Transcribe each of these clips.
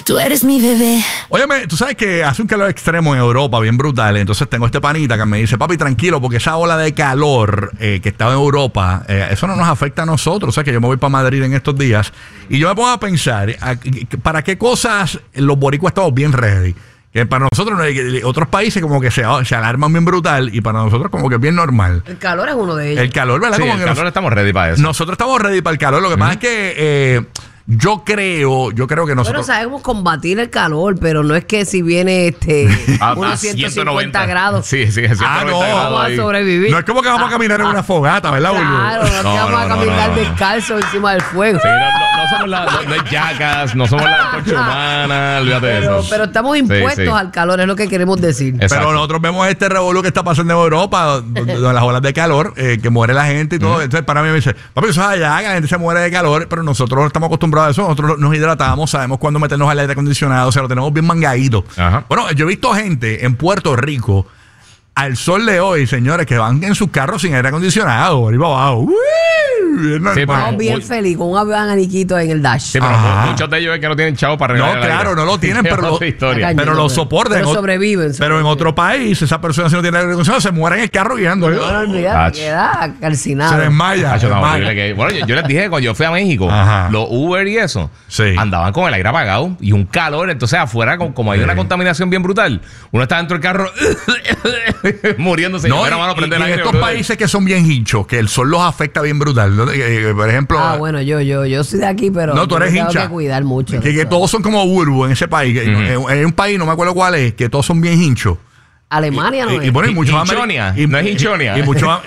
Tú eres mi bebé. Óyeme, tú sabes que hace un calor extremo en Europa, bien brutal. Entonces tengo este panita que me dice, papi, tranquilo, porque esa ola de calor que estaba en Europa, eso no nos afecta a nosotros. O sea, que yo me voy para Madrid en estos días y yo me pongo a pensar, ¿para qué cosas los boricuas estamos bien ready? Que para nosotros, otros países como que se alarman bien brutal y para nosotros como que es bien normal. El calor es uno de ellos. El calor, ¿verdad? Sí, como el que calor estamos ready para eso. nosotros estamos ready para el calor. Lo que pasa es que yo creo que Bueno, nosotros... sabemos combatir el calor, pero no es que si viene unos 150 grados. Sí, 190 no, grados vamos a ahí. sobrevivir. No es como que vamos a caminar en una fogata, ¿verdad, Bulbo? Claro, no, No, vamos a no, caminar no. descalzo encima del fuego. Sí, no somos no es yacas, no somos la concha humana, olvídate de eso. Pero estamos impuestos sí. al calor, es lo que queremos decir. Exacto. Pero nosotros vemos este revolú que está pasando en Europa, donde las olas de calor, que muere la gente y todo. Entonces, para mí me dice, papi, eso es allá, que la gente se muere de calor, pero nosotros no estamos acostumbrados a eso. Nosotros nos hidratamos, sabemos cuándo meternos al aire acondicionado, o sea, lo tenemos bien mangadito. Ajá. Bueno, yo he visto gente en Puerto Rico, al sol de hoy, señores, que van en sus carros sin aire acondicionado, por ahí para abajo. ¡Uy! Bien normal. Estamos bien felices, con un abaniquito en el dash. Sí, pero muchos de ellos es que no tienen chavo para regalar. No, claro, no lo tienen, pero otra historia. Acá- pero lo soportan. Pero sobreviven. Pero en otro país, esa persona si no tiene aire acondicionado se muere en el carro guiando. No, olvídate, Ach. queda calcinado. Se desmaya. Hacho, se tan desmaya. horrible que- Bueno, yo les dije que cuando yo fui a México, Ajá. los Uber y eso, Sí. andaban con el aire apagado y un calor. Entonces, afuera, como hay una contaminación bien brutal, uno está dentro del carro muriéndose. No, Y mano a y prender en el aire, estos brother. países que son bien hinchos, que el sol los afecta bien brutal. ¿No? Por ejemplo, Bueno, yo soy de aquí, pero no, tú eres yo me tengo hincha. que cuidar mucho. Que todos son como burbu en ese país. En un país, no me acuerdo cuál es, que todos son bien hinchos. Alemania no es. Y bueno, y muchos Hinchonia, ameri- no es hinchonia. y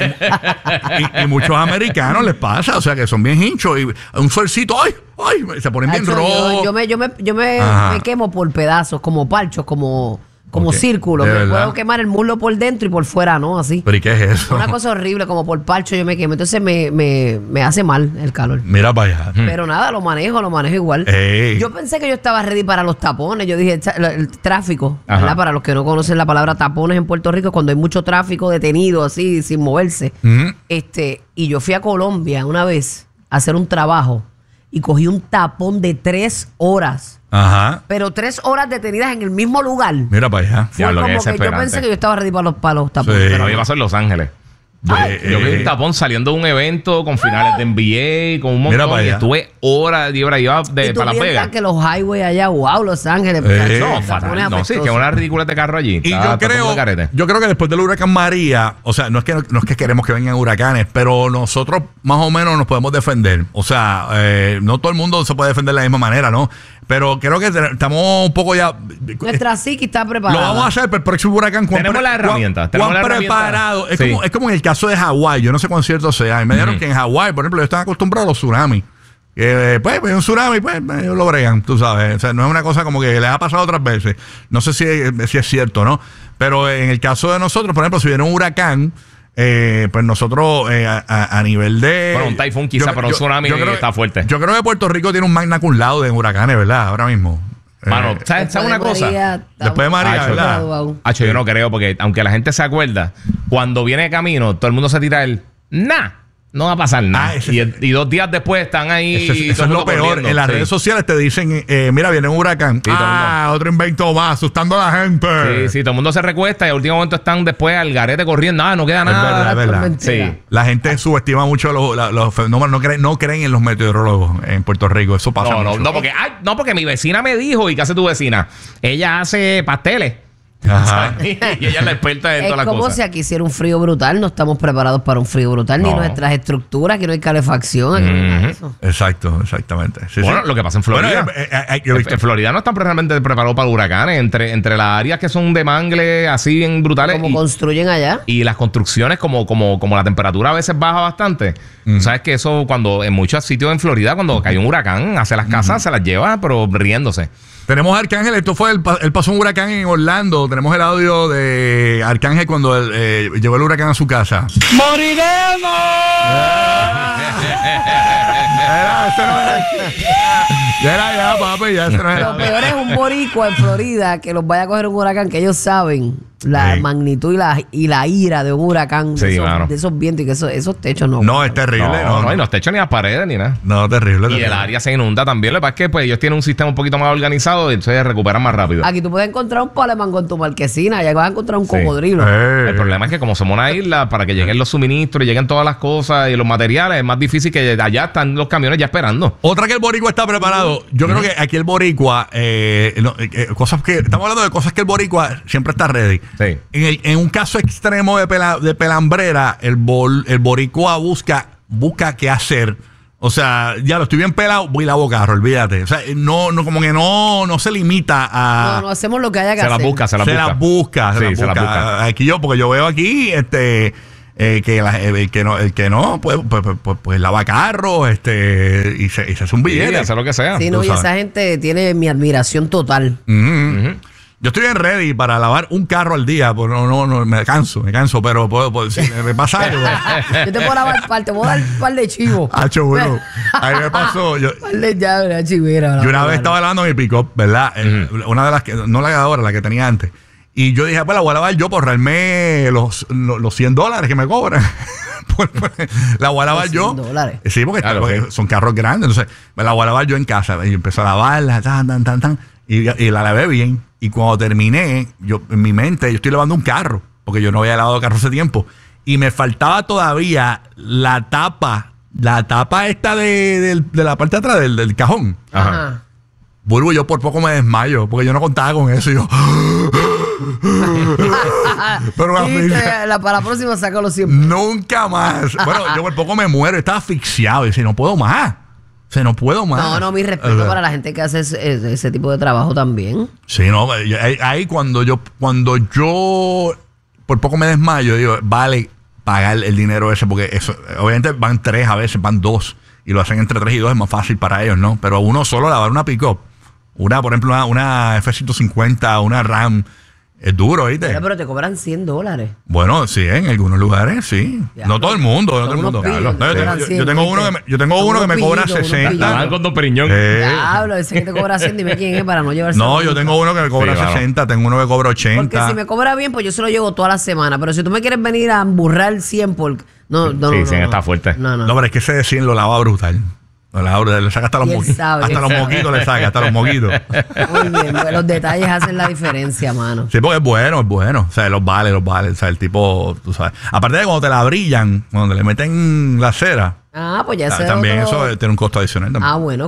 muchos americanos les pasa, o sea, que son bien hinchos. Y un solcito, ¡ay! Se ponen bien Hacho, rojos. Yo me Ajá. quemo por pedazos, como parchos, como Ok, círculos. de Me verdad. puedo quemar el muslo por dentro y por fuera, ¿no? Así. ¿Pero y qué es eso? Una cosa horrible, como por parcho yo me quemo. Entonces me hace mal el calor. Mira para allá. Pero nada, lo manejo igual. Ey. Yo pensé que yo estaba ready para los tapones. Yo dije, el tráfico, Ajá. ¿verdad? Para los que no conocen la palabra tapones en Puerto Rico, cuando hay mucho tráfico detenido, así, sin moverse. Ujú. Y yo fui a Colombia una vez a hacer un trabajo y cogí un tapón de 3 horas. Ajá. Pero 3 horas detenidas en el mismo lugar. Mira para allá. Fue Diablo, qué como que yo desesperante. pensé que yo estaba ready para los tapones. Sí. pero A mí me pasó en Los Ángeles. Yo vi un tapón saliendo de un evento con finales de NBA, con un Mira montón. para Y allá. estuve horas y horas. Iba y tú para Las Vegas. piensas que los highways allá, wow, Los Ángeles. No, tapones fatal. No, sí, apestosos. que una ridícula de carro allí. Y Estaba todo el mundo carete. yo creo que después del huracán María, o sea, no es que queremos que vengan huracanes, pero nosotros más o menos nos podemos defender. O sea, no todo el mundo se puede defender de la misma manera, ¿no? Pero creo que estamos un poco ya... Nuestra psique está Lo preparada. vamos a hacer para el próximo huracán. Tenemos las herramientas, tenemos ¿Cuán las herramientas? preparado? Es, Sí. como en el caso de Hawái. Yo no sé cuán cierto sea. Y me dijeron que en Hawái, por ejemplo, ellos están acostumbrados a los tsunamis. Pues un tsunami, pues ellos lo bregan, tú sabes. O sea, no es una cosa como que les ha pasado otras veces. No sé si es cierto, ¿no? Pero en el caso de nosotros, por ejemplo, si viene un huracán, pues nosotros a nivel de... Bueno, un taifún quizá, pero un tsunami está fuerte. Yo creo que Puerto Rico tiene un magna cum laude en huracanes, ¿verdad? Ahora mismo. Mano, ¿sabes una cosa? Después de María, Hacho, ¿verdad? Hacho, yo no creo, porque aunque la gente se acuerda, cuando viene de camino, todo el mundo se tira el no va a pasar nada. Y 2 días después están ahí. Eso es lo peor. corriendo. En las Sí. redes sociales te dicen, mira, viene un huracán. Sí, todo el mundo. Otro invento más, asustando a la gente. Sí, todo el mundo se recuesta y al último momento están después al garete corriendo. No queda nada. verdad, es verdad. Mentira. Sí. La gente subestima mucho los fenómenos, no creen en los meteorólogos en Puerto Rico. Eso pasa mucho. No, porque mi vecina me dijo, ¿y qué hace tu vecina? Ella hace pasteles. Ajá. y ella es la experta de Es todas las como cosas. si aquí hiciera un frío brutal. No estamos preparados para un frío brutal. Ni No. nuestras estructuras, que no hay calefacción. Aquí no hay nada de eso. Exacto, exactamente. Sí, Bueno, sí. lo que pasa en Florida. Bueno, yo he visto- En Florida no están realmente preparados para huracanes. Entre las áreas que son de mangle así bien brutales Como construyen allá. y las construcciones, como la temperatura a veces baja bastante. Sabes que eso, cuando en muchos sitios en Florida, cuando cae un huracán, hace las casas, se las lleva, pero riéndose. Tenemos a Arcángel, esto fue, él pasó un huracán en Orlando. Tenemos el audio de Arcángel cuando llegó el huracán a su casa. ¡Moriremos! Ya, papi, ya. Lo peor es un boricua en Florida que los vaya a coger un huracán, que ellos saben la Sí. magnitud y la ira de un huracán, Sí, mano. de esos vientos y que esos techos no. No, es terrible. No, y los techos ni las paredes ni nada. No, terrible. Y el terrible. área se inunda también. Lo que pasa es que pues, ellos tienen un sistema un poquito más organizado y entonces recuperan más rápido. Aquí tú puedes encontrar un palemango en tu marquesina, ya vas a encontrar un Sí. cocodrilo. El problema es que como somos una isla, para que lleguen los suministros, lleguen todas las cosas y los materiales, es más difícil que allá están los camiones ya esperando. Otra que el boricua está preparado. Yo creo que aquí el boricua, cosas que estamos hablando de cosas que el boricua siempre está ready. Sí. En un caso extremo de pelambrera, el boricua busca qué hacer. O sea, ya lo estoy bien pelado, voy y lavo carro, olvídate. O sea, no como que no se limita a. No, hacemos lo que haya que Se las hacer. busca, se las busca. Se las busca. busca. Aquí porque yo veo aquí, el que no, pues lava carros, y se hace un Sí, billete. hacer lo que sea. Sí, no, tú y sabes. esa gente tiene mi admiración total. Ujú. Yo estoy bien ready para lavar un carro al día, pues no, me canso, pero si me pasa algo. Yo te puedo lavar par, te puedo dar un par de chivos. Hacho, bueno, ahí me pasó. Yo Par de llaves, una chivera. una vez estaba lavando mi pick-up, ¿verdad? Una de las que, no la de ahora, la que tenía antes. Y yo dije, pues la voy a lavar yo por ahorrarme los $100 que me cobran. La voy a lavar Los yo. $100. Sí, porque Claro, porque sí. son carros grandes. Entonces, me la voy a lavar yo en casa. Y empecé a lavarla, tan. Y la lavé bien. Y cuando terminé, en mi mente, yo estoy lavando un carro. Porque yo no había lavado carro hace tiempo. Y me faltaba todavía la tapa esta de la parte de atrás del cajón. Ajá. Burbu, yo por poco me desmayo, porque yo no contaba con eso. Y yo. Pero a mí, Para la próxima saca los 100. nunca más. Bueno, yo por poco me muero, estaba asfixiado. Y decía, no puedo más. O sea, no puedo más. No, mi respeto O sea, para la gente que hace ese tipo de trabajo también. Sí, no, ahí cuando yo por poco me desmayo, digo, vale pagar el dinero ese, porque eso, obviamente van 3 a veces, van 2, y lo hacen entre 3 y 2, es más fácil para ellos, ¿no? Pero uno solo lavar una pick-up, por ejemplo, una F-150, una Ram, es duro, ¿viste? Pero te cobran $100. Bueno, sí, en algunos lugares, sí. Ya, no todo el mundo, no todo el unos mundo. pillos, No, yo tengo uno que me cobra Unos pillitos, 60. unos Van con Don Periñón. Diablo, ese que te cobra 100, dime quién es para no llevarse. No, yo tengo uno que me cobra Sí, claro. 60, tengo uno que cobra 80. Porque si me cobra bien, pues yo se lo llevo toda la semana. Pero si tú me quieres venir a emburrar 100 por. No, no, Sí, no. 100 no. está fuerte. No, no. No, pero es que ese de 100 lo lava brutal. Lo lava brutal, le saca hasta los Y él moquitos. sabe. Hasta los moquitos le saca, hasta los moquitos. Muy bien, pues los detalles hacen la diferencia, mano. Sí, porque es bueno. O sea, los vale. O sea, el tipo, tú sabes. Aparte de cuando te la brillan, cuando le meten la cera, Ah, pues ya sé. también otro- eso tiene un costo adicional también. Ah, bueno.